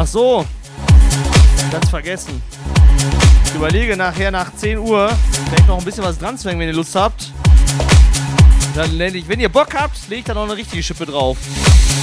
so. Ganz vergessen. Ich überlege nachher nach 10 Uhr vielleicht noch ein bisschen was dran zu hängen, wenn ihr Lust habt. Dann nenne ich, wenn ihr Bock habt, lege ich da noch eine richtige Schippe drauf.